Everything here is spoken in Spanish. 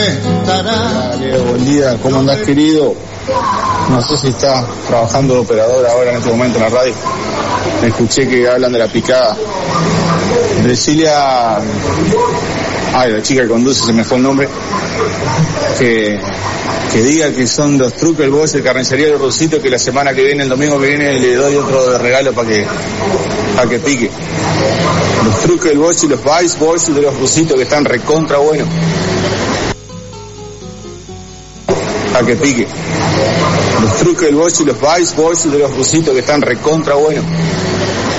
estará. Leo, buen día, ¿cómo andás, querido? No sé si estás trabajando de operador ahora en este momento en la radio. Me escuché que hablan de la picada. Decile a... Ay, la chica que conduce, se me fue el nombre. Que diga que son los trucos del boss, el carnicería del Rusito, que la semana que viene, el domingo que viene, le doy otro de regalo para que pique. Los trucos del boss y los vice boys de los Rusitos, que están recontra buenos. Para que pique. Los trucos del boss y los vice boys de los Rusitos, que están recontra buenos.